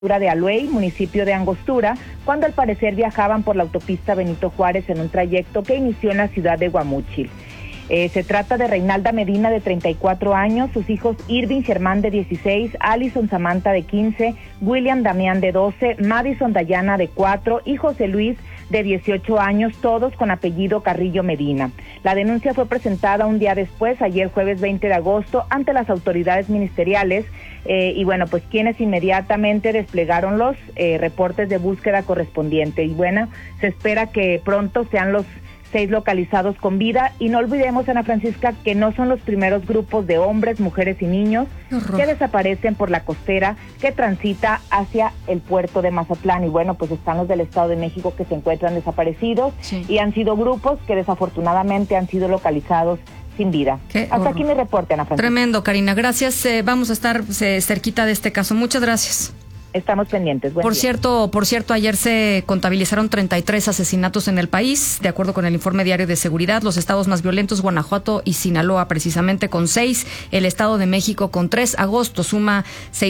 de Aluey, municipio de Angostura, cuando al parecer viajaban por la autopista Benito Juárez en un trayecto que inició en la ciudad de Guamúchil. Se trata de Reinalda Medina, de 34 años, sus hijos Irving Germán, de 16, Alison Samantha, de 15, William Damián, de 12, Madison Dayana, de 4, y José Luis, de 18 años, todos con apellido Carrillo Medina. La denuncia fue presentada un día después, ayer jueves 20 de agosto, ante las autoridades ministeriales, y bueno, pues quienes inmediatamente desplegaron los reportes de búsqueda correspondiente. Y bueno, se espera que pronto sean los 6 localizados con vida, y no olvidemos, Ana Francisca, que no son los primeros grupos de hombres, mujeres y niños que desaparecen por la costera que transita hacia el puerto de Mazatlán. Y bueno, pues están los del Estado de México que se encuentran desaparecidos, sí, y han sido grupos que desafortunadamente han sido localizados sin vida. Hasta aquí mi reporte, Ana Francisca. Tremendo, Karina, gracias. Vamos a estar cerquita de este caso. Muchas gracias. Estamos pendientes. Por cierto, ayer se contabilizaron 33 asesinatos en el país, de acuerdo con el informe diario de seguridad. Los estados más violentos, Guanajuato y Sinaloa, precisamente con 6, el Estado de México con 3. Agosto suma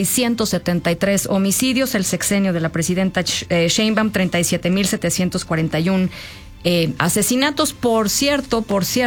673 homicidios. El sexenio de la presidenta Sheinbaum, 37,741 asesinatos. Por cierto,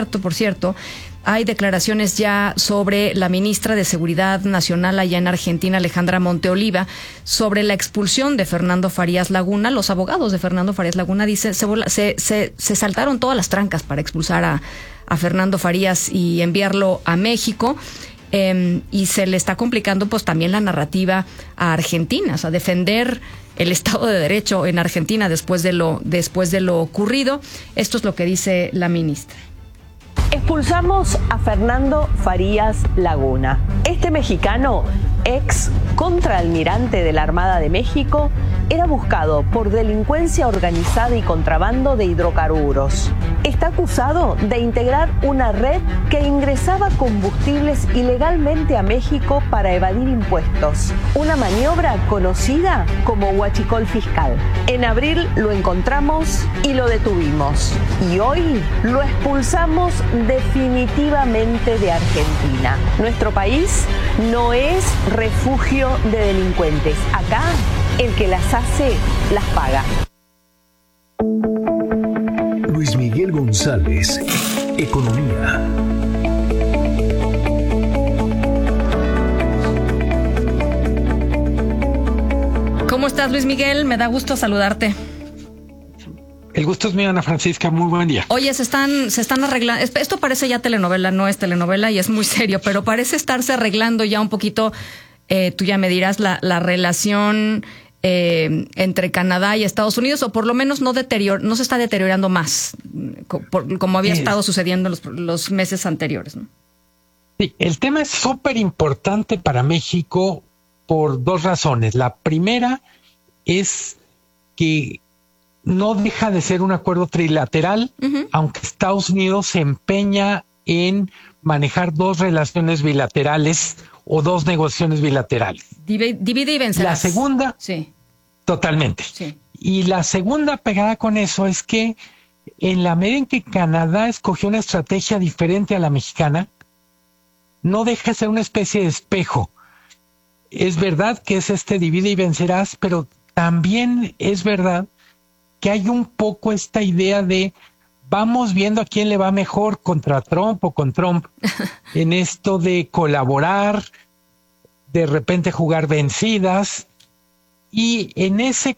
hay declaraciones ya sobre la ministra de Seguridad Nacional allá en Argentina, Alejandra Monteoliva, sobre la expulsión de Fernando Farías Laguna. Los abogados de Fernando Farías Laguna dicen se saltaron todas las trancas para expulsar a Fernando Farías y enviarlo a México. Y se le está complicando pues también la narrativa a Argentina, o sea, defender el Estado de Derecho en Argentina después de lo ocurrido. Esto es lo que dice la ministra. Expulsamos a Fernando Farías Laguna. Este mexicano, ex contraalmirante de la Armada de México, era buscado por delincuencia organizada y contrabando de hidrocarburos. Está acusado de integrar una red que ingresaba combustibles ilegalmente a México para evadir impuestos. Una maniobra conocida como huachicol fiscal. En abril lo encontramos y lo detuvimos. Y hoy lo expulsamos definitivamente de Argentina. Nuestro país no es refugio de delincuentes. Acá, el que las hace, las paga. Luis Miguel González, Economía. ¿Cómo estás, Luis Miguel? Me da gusto saludarte. El gusto es mío, Ana Francisca. Muy buen día. Oye, se están arreglando. Esto parece ya telenovela, no es telenovela y es muy serio, pero parece estarse arreglando ya un poquito, tú ya me dirás, la relación entre Canadá y Estados Unidos, o por lo menos no se está deteriorando más, como había estado sucediendo en los meses anteriores, ¿no? Sí, el tema es súper importante para México por 2 razones. La primera es que no deja de ser un acuerdo trilateral, aunque Estados Unidos se empeña en manejar 2 relaciones bilaterales o 2 negociaciones bilaterales. Divide y vencerás. La segunda, sí, totalmente. Sí. Y la segunda pegada con eso es que en la medida en que Canadá escogió una estrategia diferente a la mexicana, no deja de ser una especie de espejo. Es verdad que es divide y vencerás, pero también es verdad que hay un poco esta idea de vamos viendo a quién le va mejor contra Trump o con Trump en esto de colaborar, de repente jugar vencidas, y en ese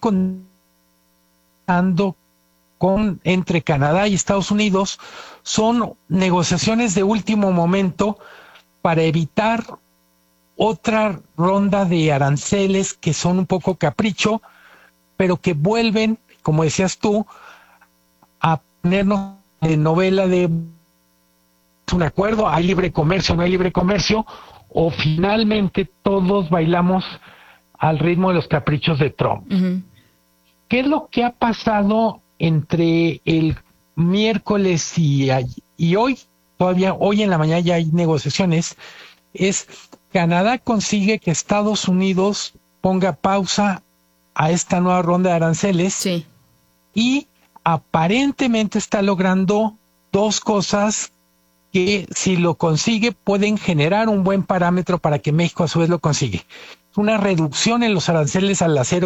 entre Canadá y Estados Unidos son negociaciones de último momento para evitar otra ronda de aranceles que son un poco capricho, pero que vuelven, como decías tú, a ponernos en novela de un acuerdo, hay libre comercio, no hay libre comercio, o finalmente todos bailamos al ritmo de los caprichos de Trump. ¿Qué es lo que ha pasado entre el miércoles y hoy? Todavía hoy en la mañana ya hay negociaciones. Canadá consigue que Estados Unidos ponga pausa a esta nueva ronda de aranceles, sí, y aparentemente está logrando 2 cosas que, si lo consigue, pueden generar un buen parámetro para que México a su vez lo consigue. una reducción en los aranceles al acero